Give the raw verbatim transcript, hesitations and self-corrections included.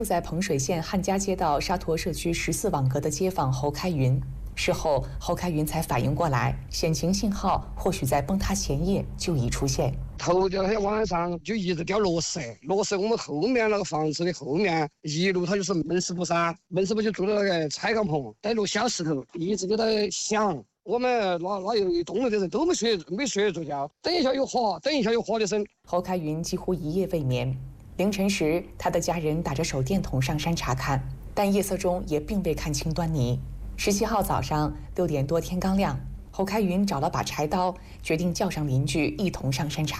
住在彭水县汉家街道沙陀社区十四网格的街坊侯开云，事后侯开云才反应过来，险情信号或许在崩塌前夜就已出现。 头天那天晚上就一直掉落石，落石我们后面那个房子的后面一路它就是门市部噻，门市部就住的那个拆钢棚，带路小石头，一直就在响。我们那那有一栋楼的人都没睡没睡着觉，等一下又哗，等一下又哗的声。 侯开云几乎一夜未眠。凌晨时，他的家人打着手电筒上山查看，但夜色中也并未看清端倪。十七号早上六点多，天刚亮，侯开云找了把柴刀，决定叫上邻居一同上山查。